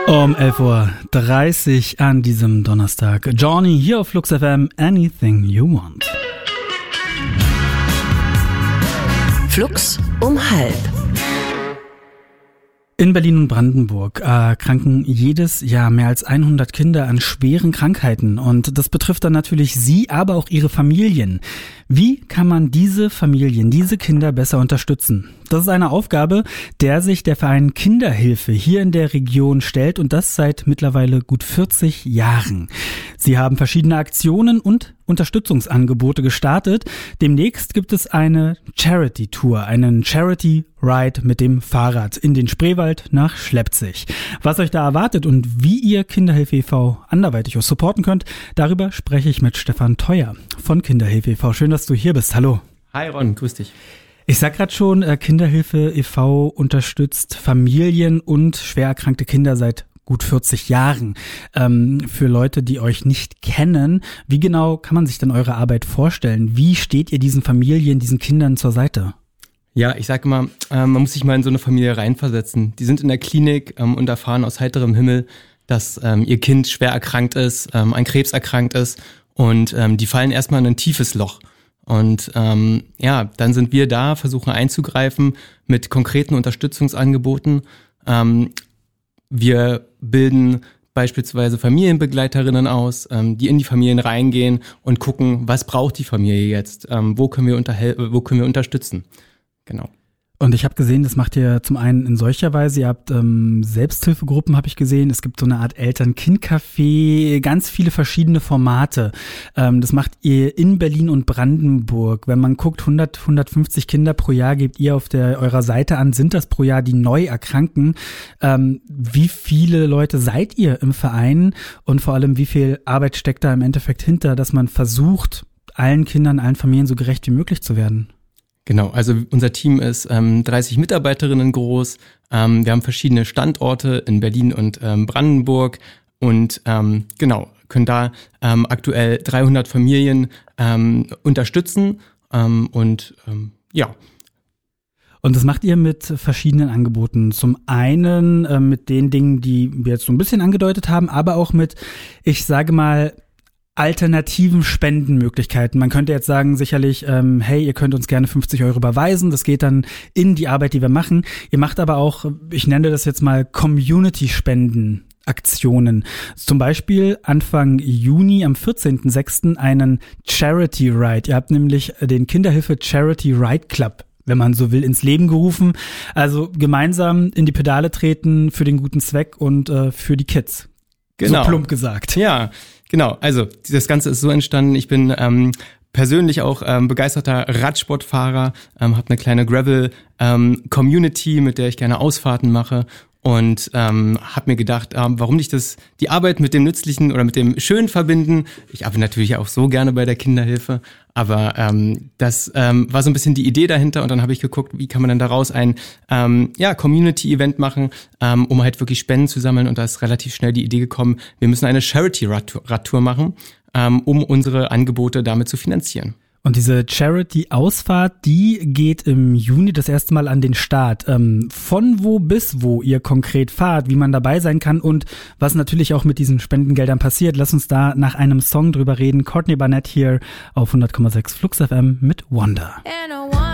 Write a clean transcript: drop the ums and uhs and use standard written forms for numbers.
Um 11:30 Uhr an diesem Donnerstag. Johnny hier auf Flux FM, Anything You Want. Flux um 12:30. In Berlin und Brandenburg erkranken jedes Jahr mehr als 100 Kinder an schweren Krankheiten. Und das betrifft dann natürlich sie, aber auch ihre Familien. Wie kann man diese Familien, diese Kinder besser unterstützen? Das ist eine Aufgabe, der sich der Verein Kinderhilfe hier in der Region stellt und das seit mittlerweile gut 40 Jahren. Sie haben verschiedene Aktionen und Unterstützungsangebote gestartet. Demnächst gibt es eine Charity-Tour, einen Charity-Ride mit dem Fahrrad in den Spreewald nach Schlepzig. Was euch da erwartet und wie ihr Kinderhilfe e.V. anderweitig auch supporten könnt, darüber spreche ich mit Stefan Theuer von Kinderhilfe e.V. Schön, dass du hier bist. Hallo. Hi Ron, grüß dich. Ich sag gerade schon, Kinderhilfe e.V. unterstützt Familien und schwer erkrankte Kinder seit gut 40 Jahren. Für Leute, die euch nicht kennen, wie genau kann man sich denn eure Arbeit vorstellen? Wie steht ihr diesen Familien, diesen Kindern zur Seite? Ja, ich sage immer, man muss sich mal in so eine Familie reinversetzen. Die sind in der Klinik und erfahren aus heiterem Himmel, dass ihr Kind schwer erkrankt ist, an Krebs erkrankt ist und die fallen erstmal in ein tiefes Loch. Und dann sind wir da, versuchen einzugreifen mit konkreten Unterstützungsangeboten. Wir bilden beispielsweise Familienbegleiterinnen aus, die in die Familien reingehen und gucken, was braucht die Familie jetzt, wo können wir unterstützen. Genau. Und ich habe gesehen, das macht ihr zum einen in solcher Weise, ihr habt Selbsthilfegruppen, habe ich gesehen, es gibt so eine Art Eltern-Kind-Café, ganz viele verschiedene Formate. Das macht ihr in Berlin und Brandenburg. Wenn man guckt, 150 Kinder pro Jahr gebt ihr auf eurer Seite an, sind das pro Jahr, die neu erkranken. Wie viele Leute seid ihr im Verein und vor allem, wie viel Arbeit steckt da im Endeffekt hinter, dass man versucht, allen Kindern, allen Familien so gerecht wie möglich zu werden? Genau, also unser Team ist 30 Mitarbeiterinnen groß. Wir haben verschiedene Standorte in Berlin und Brandenburg und können da aktuell 300 Familien unterstützen Und das macht ihr mit verschiedenen Angeboten. Zum einen mit den Dingen, die wir jetzt so ein bisschen angedeutet haben, aber auch mit, ich sage mal, alternativen Spendenmöglichkeiten. Man könnte jetzt sagen, sicherlich, hey, ihr könnt uns gerne 50 € überweisen. Das geht dann in die Arbeit, die wir machen. Ihr macht aber auch, ich nenne das jetzt mal Community-Spenden-Aktionen. Zum Beispiel Anfang Juni am 14.06. einen Charity Ride. Ihr habt nämlich den Kinderhilfe Charity Ride Club, wenn man so will, ins Leben gerufen. Also gemeinsam in die Pedale treten für den guten Zweck und für die Kids. Genau. So plump gesagt. Ja, genau. Also das Ganze ist so entstanden. Ich bin persönlich auch begeisterter Radsportfahrer, habe eine kleine Gravel-Community, mit der ich gerne Ausfahrten mache. Und habe mir gedacht, warum nicht die Arbeit mit dem Nützlichen oder mit dem Schönen verbinden. Ich arbeite natürlich auch so gerne bei der Kinderhilfe, aber das war so ein bisschen die Idee dahinter. Und dann habe ich geguckt, wie kann man dann daraus ein Community-Event machen, um halt wirklich Spenden zu sammeln. Und da ist relativ schnell die Idee gekommen, wir müssen eine Charity-Radtour machen, um unsere Angebote damit zu finanzieren. Und diese Charity-Ausfahrt, die geht im Juni das erste Mal an den Start. Von wo bis wo ihr konkret fahrt, wie man dabei sein kann und was natürlich auch mit diesen Spendengeldern passiert. Lass uns da nach einem Song drüber reden. Courtney Barnett hier auf 100,6 Flux FM mit Wonder.